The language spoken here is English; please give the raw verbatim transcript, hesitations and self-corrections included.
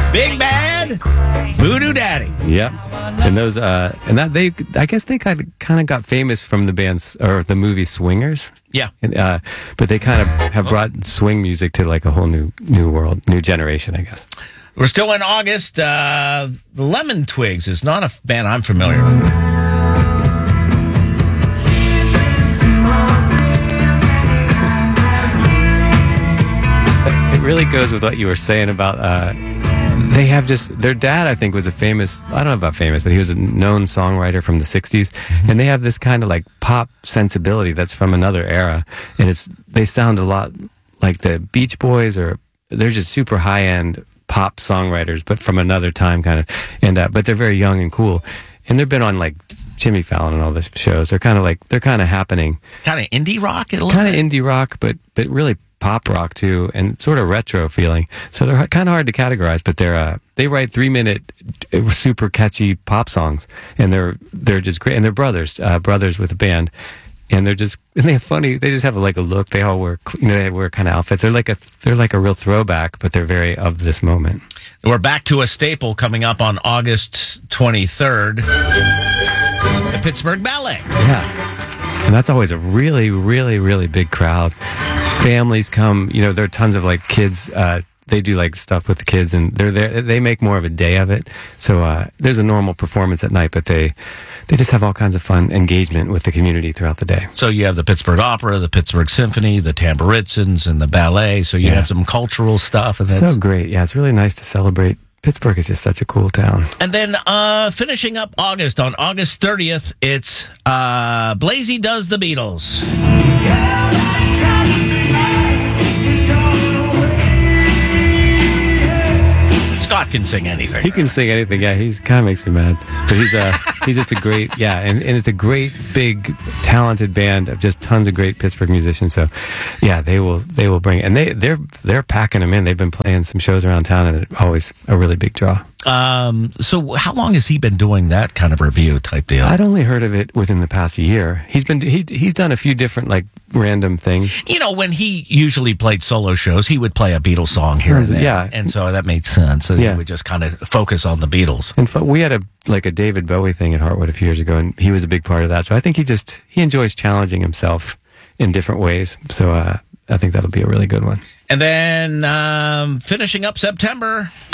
Big Bad Voodoo Daddy. Yep. And those, uh, and that they, I guess they kind of kind of got famous from the band's or the movie Swingers. Yeah. And, uh, but they kind of have brought swing music to like a whole new new world, new generation, I guess. We're still in August. Uh, the Lemon Twigs is not a band I'm familiar with. It really goes with what you were saying about, uh, they have just, their dad, I think, was a famous, I don't know about famous, but he was a known songwriter from the sixties. Mm-hmm. And they have this kind of like pop sensibility that's from another era. And it's, they sound a lot like the Beach Boys, or they're just super high end pop songwriters, but from another time kind of. And, uh, but they're very young and cool. And they've been on like Jimmy Fallon and all the shows. They're kind of like, they're kind of happening. Kind of indie rock? Kind of indie rock, but, but really pop rock too, and sort of retro feeling. So they're kind of hard to categorize, but they're uh, they write three minute, super catchy pop songs, and they're they're just great. And they're brothers, uh, brothers with a band, and they're just and they have funny. They just have like a look. They all wear you know they wear kind of outfits. They're like a they're like a real throwback, but they're very of this moment. We're back to a staple coming up on August twenty-third, the Pittsburgh Ballet. Yeah, and that's always a really really really big crowd. Families come, you know, there are tons of like kids, uh, they do like stuff with the kids, and they're there, they make more of a day of it. So, uh, there's a normal performance at night, but they, they just have all kinds of fun engagement with the community throughout the day. So you have the Pittsburgh Opera, the Pittsburgh Symphony, the Tamburitzans, and the ballet. So you Yeah. have some cultural stuff. And that's So great. Yeah. It's really nice to celebrate. Pittsburgh is just such a cool town. And then, uh, finishing up August, on August thirtieth, it's, uh, Blazy Does the Beatles. Scott can sing anything. He can sing anything. Yeah, he's kind of makes me mad, but he's uh he's just a great yeah, and, and it's a great big talented band of just tons of great Pittsburgh musicians. So yeah, they will they will bring and they they're they're packing them in. They've been playing some shows around town, and it's always a really big draw. Um, so how long has he been doing that kind of review type deal? I'd only heard of it within the past year. He's been he he's done a few different like random things. You know, when he usually played solo shows, he would play a Beatles song here and there. Yeah. And so that made sense. So Yeah. he would just kind of focus on the Beatles. And fo- we had a like a David Bowie thing at Heartwood a few years ago, and he was a big part of that. So I think he just he enjoys challenging himself in different ways. So uh, I think that'll be a really good one. And then um, finishing up September.